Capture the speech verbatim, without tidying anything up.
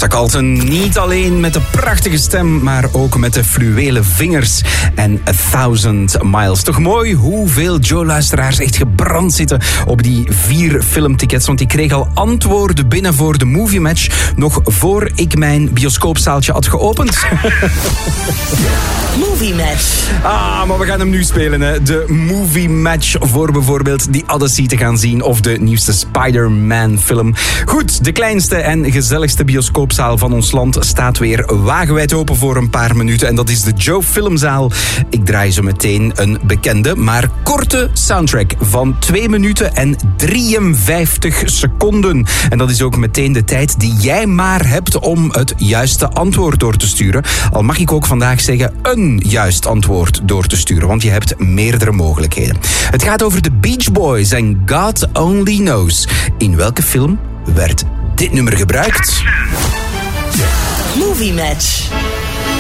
Melissa Carlton, niet alleen met de prachtige stem, maar ook met de fluwelen vingers en A Thousand Miles. Toch mooi hoeveel Joe-luisteraars echt gebrand zitten op die vier filmtickets, want ik kreeg al antwoorden binnen voor de Movie Match nog voor ik mijn bioscoopzaaltje had geopend. Movie Match. Ah, maar we gaan hem nu spelen, hè. De Movie Match voor bijvoorbeeld die Odyssey te gaan zien of de nieuwste Spider-Man film. Goed, de kleinste en gezelligste bioscoopzaal van ons land staat weer wagenwijd open voor een paar minuten en dat is de Joe Filmzaal. Ik draai zo meteen een bekende, maar korte soundtrack van twee minuten en drieënvijftig seconden. En dat is ook meteen de tijd die jij maar hebt om het juiste antwoord door te sturen. Al mag ik ook vandaag zeggen een juist antwoord door te sturen, want je hebt meerdere mogelijkheden. Het gaat over de Beach Boys en God Only Knows. In welke film werd dit nummer gebruikt? Movie Match.